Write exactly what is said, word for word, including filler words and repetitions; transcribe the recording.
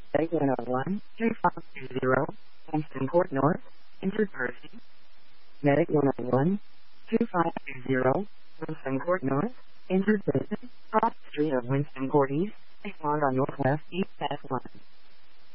Medic one oh one, two five two zero, Winston Court North, injured person. Medic one oh one, two five two zero, Winston Court North, injured person, cross the street of Winston Court East, respond on Northwest East Path one.